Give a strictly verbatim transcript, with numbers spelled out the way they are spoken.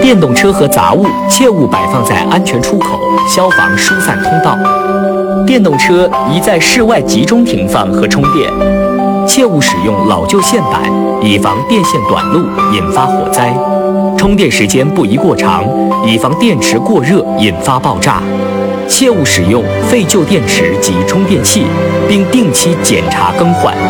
电动车和杂物切勿摆放在安全出口、消防疏散通道。电动车宜在室外集中停放和充电，切勿使用老旧线板，以防电线短路引发火灾。充电时间不宜过长，以防电池过热引发爆炸。切勿使用废旧电池及充电器，并定期检查更换。